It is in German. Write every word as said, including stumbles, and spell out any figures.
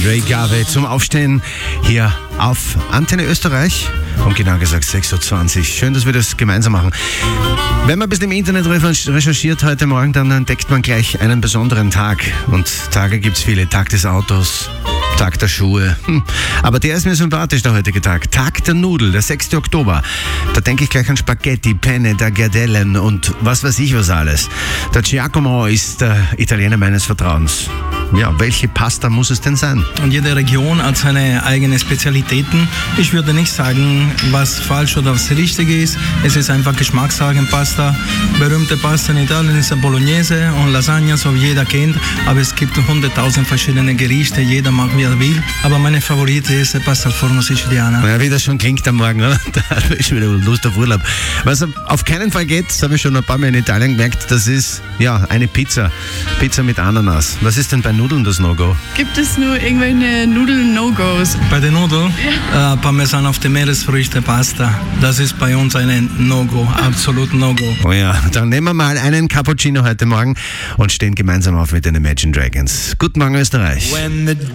Ray Garvey zum Aufstehen hier auf Antenne Österreich. Um genau gesagt sechs Uhr zwanzig. Schön, dass wir das gemeinsam machen. Wenn man ein bisschen im Internet recherchiert heute Morgen, dann entdeckt man gleich einen besonderen Tag. Und Tage gibt es viele. Tag des Autos, Tag der Schuhe. Hm. Aber der ist mir sympathisch, der heutige Tag. Tag der Nudel, der sechster Oktober. Da denke ich gleich an Spaghetti, Penne, Tagliatellen und was weiß ich was alles. Der Giacomo ist der Italiener meines Vertrauens. Ja, welche Pasta muss es denn sein? Und jede Region hat seine eigenen Spezialitäten. Ich würde nicht sagen, was falsch oder was richtig ist. Es ist einfach Geschmackssache, Pasta. Berühmte Pasta in Italien ist Bolognese und Lasagne, so wie jeder kennt. Aber es gibt hunderttausend verschiedene Gerichte, jeder mag wie er will. Aber meine Favorite ist Pasta al Forno Siciliana. Ja, wie das schon klingt am Morgen, oder? Da habe ich wieder Lust auf Urlaub. Was auf keinen Fall geht, das habe ich schon ein paar Mal in Italien gemerkt, das ist ja eine Pizza. Pizza mit Ananas. Was ist denn bei Nudeln das No-Go? Gibt es nur irgendwelche Nudeln-No-Gos? Bei den Nudeln? Ja. Äh, Parmesan auf die Meeresfrüchte, Pasta. Das ist bei uns ein No-Go, absolut No-Go. Oh ja, dann nehmen wir mal einen Cappuccino heute Morgen und stehen gemeinsam auf mit den Imagine Dragons. Guten Morgen, Österreich.